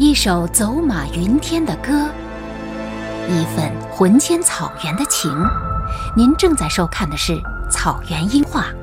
一首走马云天的歌，一份魂牵草原的情。您正在收看的是《草原音画》。